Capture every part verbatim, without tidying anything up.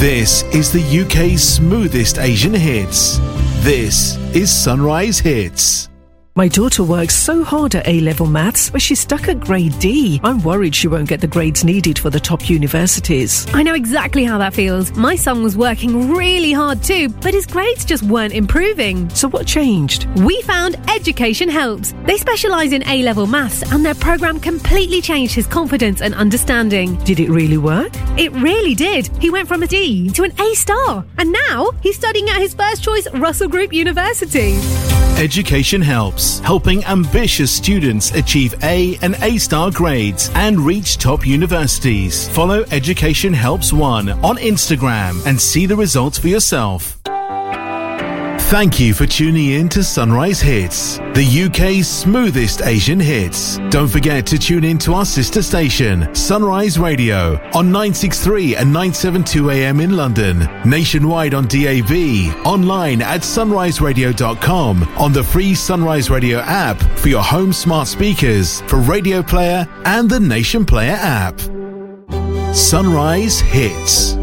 This is the U K's smoothest Asian hits. This is Sunrise Hits. My daughter works so hard at A-level maths, but she's stuck at grade D. I'm worried she won't get the grades needed for the top universities. I know exactly how that feels. My son was working really hard too, but his grades just weren't improving. So what changed? We found Education Helps. They specialise in A-level maths, and their programme completely changed his confidence and understanding. Did it really work? It really did. He went from a D to an A star, and now he's studying at his first choice Russell Group University. Education Helps, helping ambitious students achieve A and A-star grades and reach top universities. Follow Education Helps One on Instagram and see the results for yourself. Thank you for tuning in to Sunrise Hits, the U K's smoothest Asian hits. Don't forget to tune in to our sister station, Sunrise Radio, on nine sixty-three and nine seventy-two A M in London, nationwide on D A B, online at sunrise radio dot com, on the free Sunrise Radio app for your home smart speakers, for Radio Player and the Nation Player app. Sunrise Hits.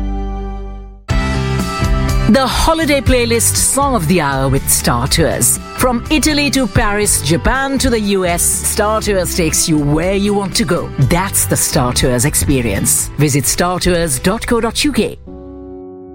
The holiday playlist Song of the Hour with Star Tours. From Italy to Paris, Japan to the U S, Star Tours takes you where you want to go. That's the Star Tours experience. Visit star tours dot co dot uk.